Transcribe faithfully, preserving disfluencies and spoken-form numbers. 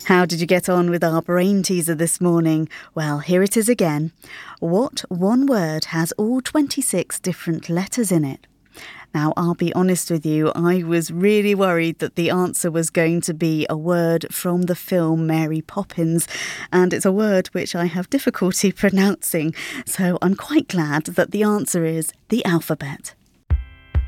How did you get on with our brain teaser this morning? Well, here it is again. What one word has all twenty-six different letters in it? Now, I'll be honest with you, I was really worried that the answer was going to be a word from the film Mary Poppins, and it's a word which I have difficulty pronouncing, so I'm quite glad that the answer is the alphabet.